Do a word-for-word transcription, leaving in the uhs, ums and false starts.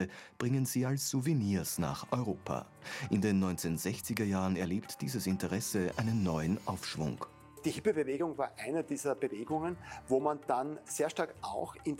bringen sie als Souvenirs nach Europa. In den neunzehnhundertsechziger Jahren erlebt dieses Interesse einen neuen Aufschwung. Die Hippie-Bewegung war eine dieser Bewegungen, wo man dann sehr stark auch in